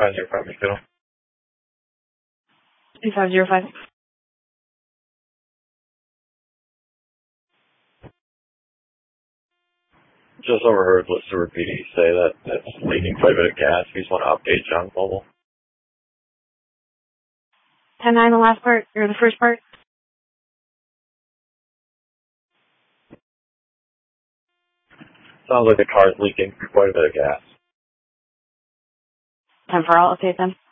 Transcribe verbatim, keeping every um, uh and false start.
five zero five, Middle. two five zero five. Just overheard Lister repeating say that it's leaking quite a bit of gas. We just want to update you on mobile. ten nine, the last part, or the first part. Sounds like the car's leaking quite a bit of gas. ten four, I'll update them.